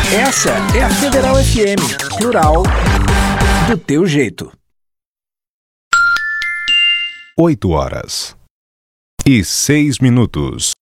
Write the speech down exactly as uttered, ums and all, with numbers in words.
Essa é a Federal F M, plural, do teu jeito. Oito horas e seis minutos.